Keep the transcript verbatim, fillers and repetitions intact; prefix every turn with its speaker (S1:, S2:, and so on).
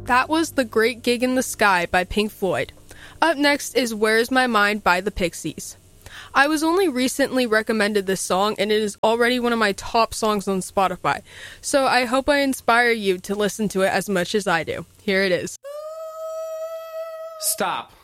S1: That was The Great Gig in the Sky by Pink Floyd. Up next is Where's My Mind by the Pixies. I was only recently recommended this song, and it is already one of my top songs on Spotify, so I hope I inspire you to listen to it as much as I do. Here it is.
S2: Stop.